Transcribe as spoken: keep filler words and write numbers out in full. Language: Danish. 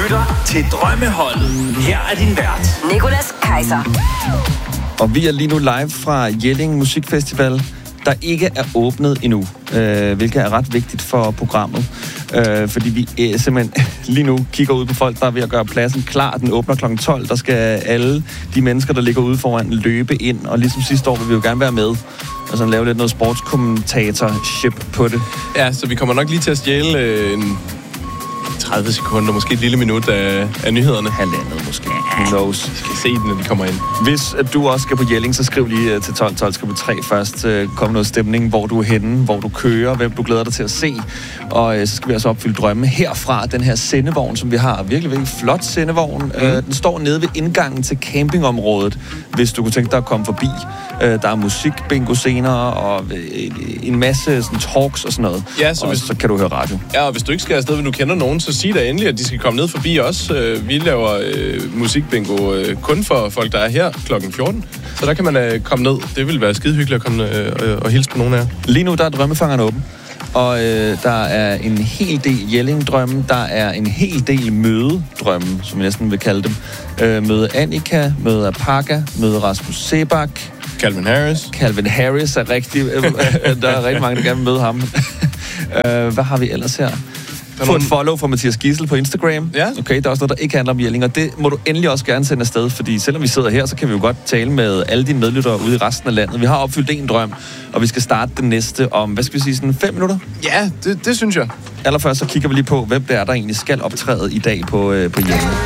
lytter til Drømmeholdet. Her er din vært, Nicolas Kaiser. Og vi er lige nu live fra Jelling Musikfestival, der ikke er åbnet endnu, øh, hvilket er ret vigtigt for programmet. Øh, fordi vi øh, simpelthen lige nu kigger ud på folk, der er ved at gøre pladsen klar. Den åbner klokken tolv. Der skal alle de mennesker, der ligger ude foran, løbe ind. Og ligesom sidste år vil vi jo gerne være med. Og sådan lave lidt noget sportskommentatorship på det. Ja, så vi kommer nok lige til at stjæle øh, en tredive sekunder, måske et lille minut af, af nyhederne. Halvandet måske. Who knows? Vi skal se den, når de kommer ind. Hvis at du også skal på Jelling, så skriv lige til tolv tolv. Skal på tre først. Kom noget stemning, hvor du er henne, hvor du kører, hvem du glæder dig til at se. Og så skal vi altså opfylde drømme herfra. Den her sendevogn, som vi har. Virkelig, virkelig flot sendevogn. Mm. Den står nede ved indgangen til campingområdet, hvis du kunne tænke dig at komme forbi. Der er musik, bingo senere og en masse sådan, talks og sådan noget. Ja, så, og hvis, så kan du høre radio. Ja, og hvis du ikke skal afsted, hvis du kender nogen, så sig da endelig, at de skal komme ned forbi os. Vi laver øh, musikbingo øh, kun for folk, der er her klokken fjorten. Så der kan man øh, komme ned. Det vil være skide hyggeligt at komme øh, og hilse på nogen af jer. Lige nu der er Drømmefangeren åben. Og øh, der er en hel del Jelling-drømme. Der er en hel del mødedrømme, som jeg næsten vil kalde dem. Øh, møde Annika, møde Apaka, møde Rasmus Sebak. Calvin Harris. Calvin Harris er rigtig... der er rigtig mange, der gerne vil møde ham. øh, hvad har vi ellers her? Få nogle... et follow fra Mathias Giesel på Instagram. Ja. Okay, der er også noget, der ikke handler om Jelling, og det må du endelig også gerne sende afsted, fordi selvom vi sidder her, så kan vi jo godt tale med alle dine medlyttere ude i resten af landet. Vi har opfyldt en drøm, og vi skal starte den næste om, hvad skal vi sige, sådan fem minutter? Ja, det, det synes jeg. Allerførst så kigger vi lige på, hvem det er, der egentlig skal optræde i dag på, øh, på Jelling.